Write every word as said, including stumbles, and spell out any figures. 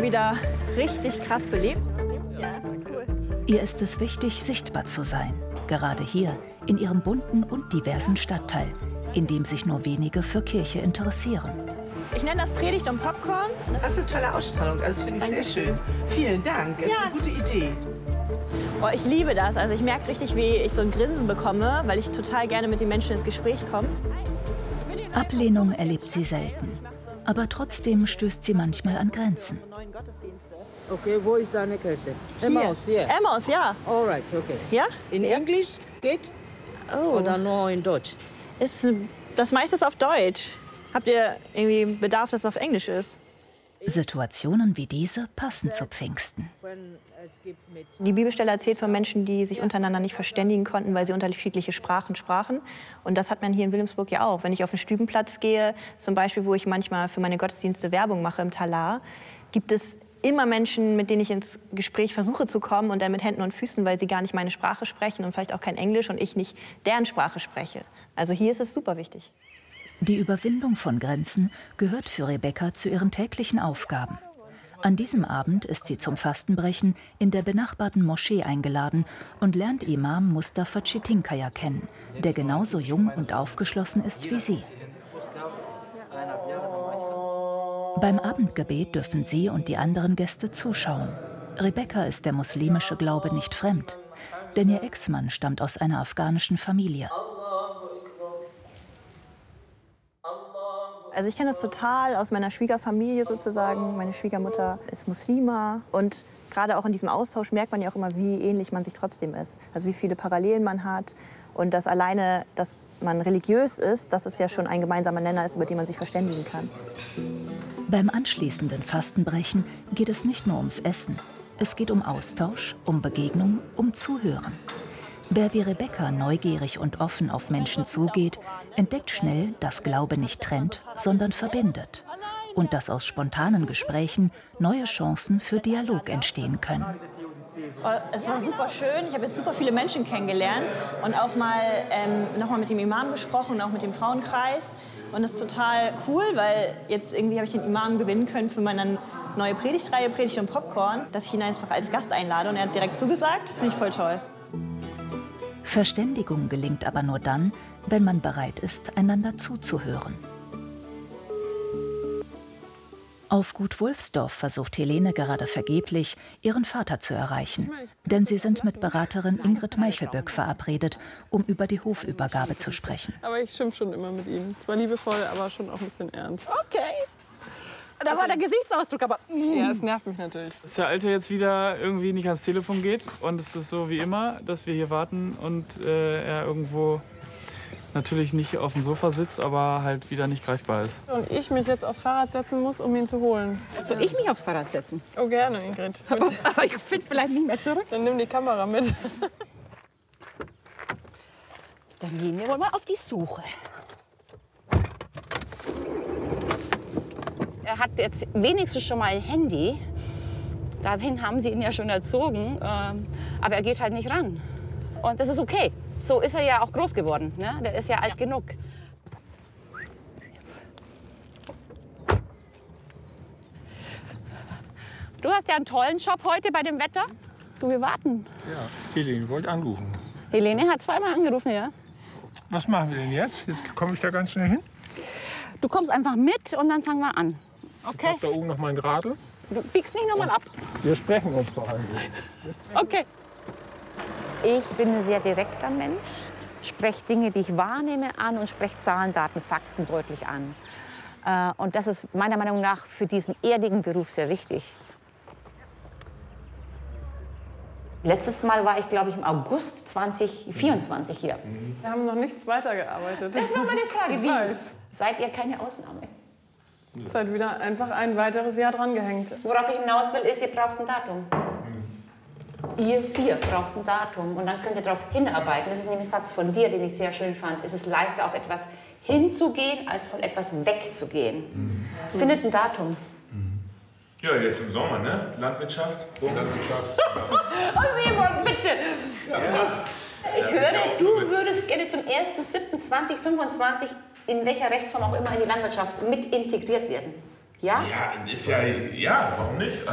mal wieder richtig krass belebt. Ja, cool. Ihr ist es wichtig, sichtbar zu sein. Gerade hier, in ihrem bunten und diversen Stadtteil, in dem sich nur wenige für Kirche interessieren. Ich nenne das Predigt und Popcorn. Das ist eine tolle Ausstellung, also finde ich sehr schön. Vielen Dank, das ist Ja. eine gute Idee. Oh, ich liebe das. Also ich merke richtig, wie ich so ein Grinsen bekomme, weil ich total gerne mit den Menschen ins Gespräch komme. Ablehnung erlebt sie selten. Aber trotzdem stößt sie manchmal an Grenzen. Okay, wo ist deine Kirche? Hier. Emmaus, hier. Emmaus, ja. All right, okay. Ja? In Englisch geht Oh. oder nur in Deutsch? Ist, das meiste ist auf Deutsch. Habt ihr irgendwie Bedarf, dass es auf Englisch ist? Situationen wie diese passen zu Pfingsten. Die Bibelstelle erzählt von Menschen, die sich untereinander nicht verständigen konnten, weil sie unterschiedliche Sprachen sprachen. Und das hat man hier in Wilhelmsburg ja auch. Wenn ich auf den Stübenplatz gehe, zum Beispiel, wo ich manchmal für meine Gottesdienste Werbung mache im Talar, gibt es immer Menschen, mit denen ich ins Gespräch versuche zu kommen und dann mit Händen und Füßen, weil sie gar nicht meine Sprache sprechen und vielleicht auch kein Englisch und ich nicht deren Sprache spreche. Also hier ist es super wichtig. Die Überwindung von Grenzen gehört für Rebecca zu ihren täglichen Aufgaben. An diesem Abend ist sie zum Fastenbrechen in der benachbarten Moschee eingeladen und lernt Imam Mustafa Çetinkaya kennen, der genauso jung und aufgeschlossen ist wie sie. Beim Abendgebet dürfen sie und die anderen Gäste zuschauen. Rebecca ist der muslimische Glaube nicht fremd, denn ihr Ex-Mann stammt aus einer afghanischen Familie. Also ich kenne das total aus meiner Schwiegerfamilie sozusagen. Meine Schwiegermutter ist Muslima und gerade auch in diesem Austausch merkt man ja auch immer, wie ähnlich man sich trotzdem ist. Also wie viele Parallelen man hat und dass alleine, dass man religiös ist, dass es ja schon ein gemeinsamer Nenner ist, über den man sich verständigen kann. Beim anschließenden Fastenbrechen geht es nicht nur ums Essen. Es geht um Austausch, um Begegnung, um Zuhören. Wer wie Rebecca neugierig und offen auf Menschen zugeht, entdeckt schnell, dass Glaube nicht trennt, sondern verbindet. Und dass aus spontanen Gesprächen neue Chancen für Dialog entstehen können. Oh, es war super schön. Ich habe jetzt super viele Menschen kennengelernt und auch mal ähm, noch mal mit dem Imam gesprochen und auch mit dem Frauenkreis. Und das ist total cool, weil jetzt irgendwie habe ich den Imam gewinnen können für meine neue Predigtreihe, Predigt und Popcorn, dass ich ihn einfach als Gast einlade. Und er hat direkt zugesagt. Das finde ich voll toll. Verständigung gelingt aber nur dann, wenn man bereit ist, einander zuzuhören. Auf Gut Wulfsdorf versucht Helene gerade vergeblich, ihren Vater zu erreichen. Denn sie sind mit Beraterin Ingrid Meichelböck verabredet, um über die Hofübergabe zu sprechen. Aber ich schimpf schon immer mit ihm. Zwar liebevoll, aber schon auch ein bisschen ernst. Okay. Da war der Gesichtsausdruck, aber... Mm. Ja, es nervt mich natürlich. Dass der Alte jetzt wieder irgendwie nicht ans Telefon geht und es ist so wie immer, dass wir hier warten und äh, er irgendwo natürlich nicht auf dem Sofa sitzt, aber halt wieder nicht greifbar ist. Und ich mich jetzt aufs Fahrrad setzen muss, um ihn zu holen. Soll ich mich aufs Fahrrad setzen? Oh, gerne, Ingrid. Aber, aber ich finde vielleicht nicht mehr zurück. Dann nimm die Kamera mit. Dann gehen wir wohl mal auf die Suche. Er hat jetzt wenigstens schon mal ein Handy. Dahin haben sie ihn ja schon erzogen. Ähm, aber er geht halt nicht ran. Und das ist okay. So ist er ja auch groß geworden. Ne? Der ist ja alt ja. genug. Du hast ja einen tollen Job heute bei dem Wetter. Du, wir warten. Ja, Helene wollte anrufen. Helene hat zweimal angerufen, ja. Was machen wir denn jetzt? Jetzt komme ich da ganz schnell hin. Du kommst einfach mit und dann fangen wir an. Okay? Ich hab da oben noch mein Radl. Du biegst nicht noch mal ab. Wir sprechen uns doch eigentlich. Okay. Ich bin ein sehr direkter Mensch, spreche Dinge, die ich wahrnehme, an und spreche Zahlen, Daten, Fakten deutlich an. Und das ist meiner Meinung nach für diesen erdigen Beruf sehr wichtig. Letztes Mal war ich, glaube ich, im August zweitausendvierundzwanzig hier. Wir haben noch nichts weitergearbeitet. Das war meine Frage. Ich Wie? weiß. Seid ihr keine Ausnahme? Es ist halt wieder einfach ein weiteres Jahr dran gehängt. Worauf ich hinaus will, ist, ihr braucht ein Datum. Ihr vier braucht ein Datum und dann könnt ihr darauf hinarbeiten. Das ist nämlich ein Satz von dir, den ich sehr schön fand. Es ist leichter, auf etwas hinzugehen, als von etwas wegzugehen. Mhm. Findet ein Datum. Ja, jetzt im Sommer, ne? Landwirtschaft. Landwirtschaft. Oh, Simon, bitte! Ja. Ich höre, du würdest gerne zum ersten siebten zweitausendfünfundzwanzig in welcher Rechtsform auch immer in die Landwirtschaft mit integriert werden. Ja? Ja, ist ja, ja, warum nicht?